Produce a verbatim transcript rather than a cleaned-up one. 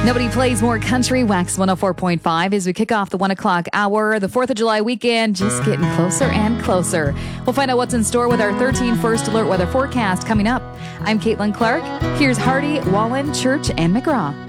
Nobody plays more country. Wax one oh four point five as we kick off the one o'clock hour. The fourth of July weekend just getting closer and closer. We'll find out what's in store with our thirteen First Alert weather forecast coming up. I'm Caitlin Clark. Here's Hardy, Wallen, Church, and McGraw.